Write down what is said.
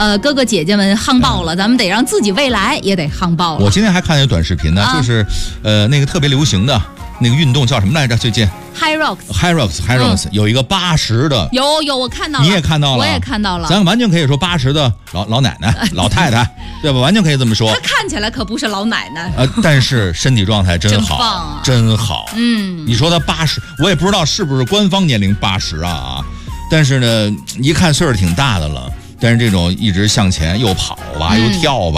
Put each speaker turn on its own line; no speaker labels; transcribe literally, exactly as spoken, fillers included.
呃哥哥姐姐们夯爆了，咱们得让自己未来也得夯爆了。
我今天还看见短视频呢，啊、就是呃那个特别流行的那个运动叫什么来着？最近
High Rocks
High Rocks High Rocks、嗯、有一个八十的，
有有我看到了，
你也看到了，
我也看到了，
咱完全可以说八十的老老奶奶、老太太，对吧？完全可以这么说。
她看起来可不是老奶奶，
呃，但是身体状态真好，
真棒啊，
真好。
嗯，
你说她八十，我也不知道是不是官方年龄八十啊，但是呢，一看岁数挺大的了。但是这种一直向前又跑吧、嗯、又跳吧。